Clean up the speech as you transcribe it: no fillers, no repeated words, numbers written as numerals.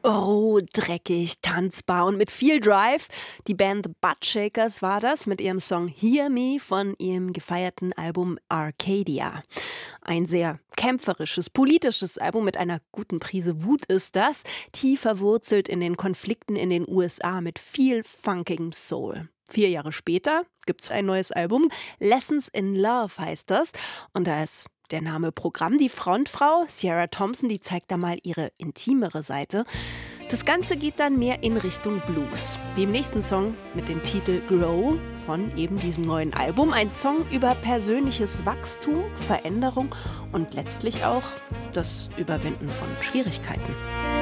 Oh, dreckig, tanzbar und mit viel Drive. Die Band The Buttshakers war das mit ihrem Song Hear Me von ihrem gefeierten Album Arcadia. Ein sehr kämpferisches, politisches Album mit einer guten Prise Wut ist das, tief verwurzelt in den Konflikten in den USA mit viel funkigem Soul. 4 Jahre später gibt's ein neues Album, Lessons in Love heißt das, und da ist der Name Programm. Die Frontfrau, Ciara Thompson, die zeigt da mal ihre intimere Seite. Das Ganze geht dann mehr in Richtung Blues. Wie im nächsten Song mit dem Titel Grow von eben diesem neuen Album. Ein Song über persönliches Wachstum, Veränderung und letztlich auch das Überwinden von Schwierigkeiten.